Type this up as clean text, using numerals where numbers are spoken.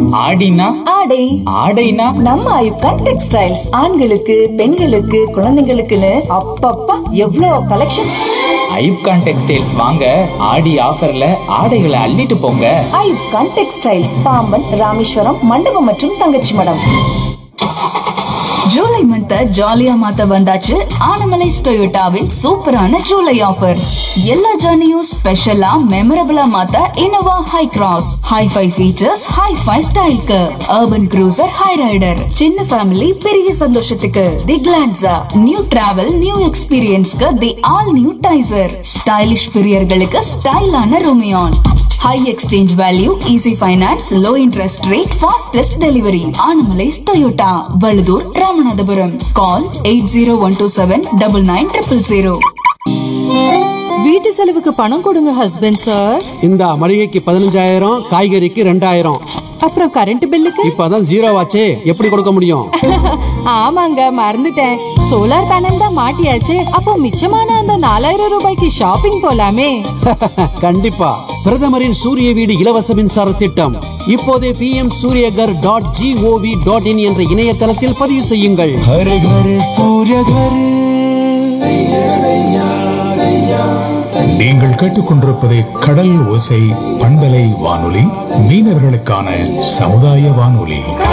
ஆடினா ஆடை ஆடைனா நம்ம ஐப்கான் டெக்ஸ்டைல்ஸ் ஆண்களுக்கு பெண்களுக்கு குழந்தைங்களுக்குன்னு அப்பப்பா எவ்வளோ கலெக்ஷன்ஸ். ஐப்கான் டெக்ஸ்டைல்ஸ் வாங்க ஆடி ஆஃபர்ல ஆடைகளை அள்ளிட்டு போங்க. ஐப்கான் டெக்ஸ்டைல்ஸ் பாம்பன், ராமேஸ்வரம், மண்டபம் மற்றும் தங்கச்சி மடம். ஜூலை மந்த் ஜாலியா மாத்த வந்தாச்சு ஆனமலைஸ் டொயோட்டாவின் சூப்பரான ஜூலை ஆஃபர்ஸ். எல்லா ஜர்னியும் ஸ்பெஷலா மெமரபிளா மாத்த Innova high cross high-five features, high-five ஸ்டைலுக்கு, அர்பன் க்ரூசர், ஹை ரைடர், சின்ன ஃபேமிலி பெரிய சந்தோஷத்துக்கு தி கிளான்சா, நியூ டிராவல் நியூ எக்ஸ்பீரியன்ஸ்க்கு தி all new Taisor, stylish பிரியர்களுக்கு ஸ்டைலான ரோமியான். High exchange value, easy finance, low interest rate, fastest delivery. Anamallais Toyota, Valuthur, Ramanathapuram. கால் 8012799000. வீட்டு செலவுக்கு பணம் கொடுங்க ஹஸ்பண்ட் சார். இந்த மளிகைக்கு 15,000, காய்கறிக்கு 2,000. அப்புறம் கரண்ட் பில்லுக்கு இப்பதான் 0 ஆச்சே, எப்படி கொடுக்க முடியும்? ஆமாங்க, மறந்துட்டேன். சோலார் பேனல் தான் மாட்டியாச்சு. அப்போ மிச்சமான அந்த 4,000 ரூபாய்க்கு ஷாப்பிங் போலாமே. கண்டிப்பா. பிரதமரின் சூரிய வீடு இலவச மின்சார திட்டம் இப்போதே pmsuryagar.gov.in என்ற இணையதளத்தில் பதிவு செய்யுங்கள். நீங்கள் கேட்டுக்கொண்டிருப்பது கடல் ஓசை பண்பலை வானொலி, மீனவர்களுக்கான சமுதாய வானொலி.